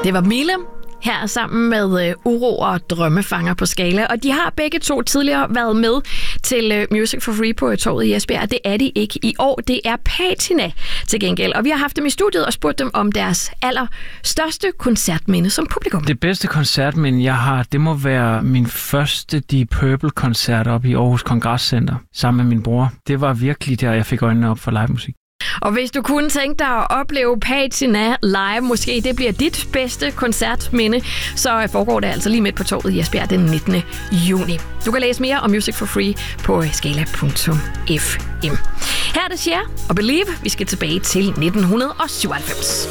Det var Mille her sammen med Uro og Drømmefanger på Scala. Og de har begge to tidligere været med til Music for Free på Torvet i Esbjerg. Det er de ikke i år. Det er Patina til gengæld. Og vi har haft dem i studiet og spurgt dem om deres allerstørste koncertminde som publikum. Det bedste koncertminde, jeg har, det må være min første Deep Purple-koncert op i Aarhus Kongresscenter sammen med min bror. Det var virkelig der, jeg fik øjnene op for livemusik. Og hvis du kunne tænke dig at opleve Patina live, måske det bliver dit bedste koncertminde, så foregår det altså lige midt på Torvet i Esbjerg den 19. juni. Du kan læse mere om Music for Free på scala.fm. Her er det Cher og Believe. Vi skal tilbage til 1997.